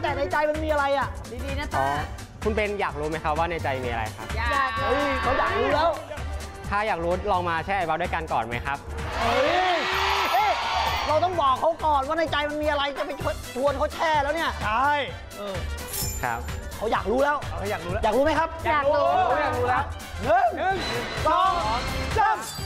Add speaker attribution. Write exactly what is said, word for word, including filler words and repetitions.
Speaker 1: แต่ในใจมันมีอะไรอ่ะ
Speaker 2: ดีๆนะ
Speaker 3: อ๋อ
Speaker 2: ตา
Speaker 3: คุณเป็นอยากรู้ไหมครับว่าในใจมีอะไรครับ
Speaker 2: อยาก
Speaker 1: เฮ้ยเขาอยากรู้แล้ว
Speaker 3: ถ้าอยากรู้ลองมาแช่ไอเบาด้วยกันก่อนไหมครับ
Speaker 1: เฮ้ยเอ๊ะเราต้องบอกเขาก่อนว่าในใจมันมีอะไรจะไปชวนเขาแช่แล้วเนี่ยใช่เออ
Speaker 3: ครับ
Speaker 1: เขาอยากรู้แล้วเขาอยากรู้แล้วอยากรู้ไหมครับ
Speaker 2: อยากรู้
Speaker 1: อยากรู้แล้วหนึ่งสองสาม